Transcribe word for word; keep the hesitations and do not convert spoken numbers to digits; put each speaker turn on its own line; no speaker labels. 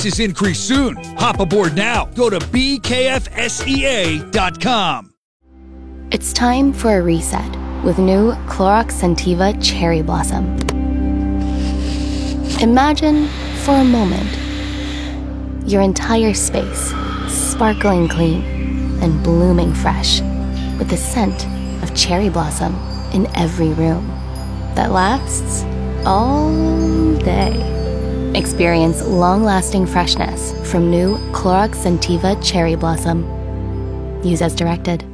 is increase soon. Hop aboard now. Go to B K F S E A dot com.
It's time for a reset with new Clorox Scentiva Cherry Blossom. Imagine, for a moment, your entire space sparkling clean and blooming fresh with the scent of cherry blossom in every room that lasts all day. Experience long-lasting freshness from new Clorox Scentiva Cherry Blossom. Use as directed.